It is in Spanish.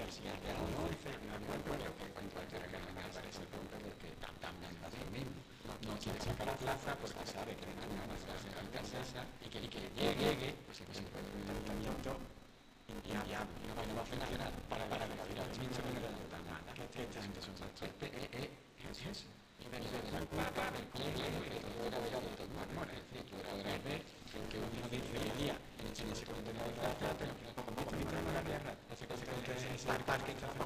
si hay algo, no me acuerdo que en cualquier caso me parece el punto de que también lo hace mismo. No quiere sacar la plaza porque sabe que no una frase alcaldesa y que llegue, pues se puede un tratamiento inviable, no va a funcionar para decir al ministro de la nada, que esta gente son es eso. Y de el Papa, del Clero, de todo era de todo mormón, es decir, podrás ver que uno dice hoy día en ese contenedor de la plata, pero como visto en la guerra, hace cosas que es el parque está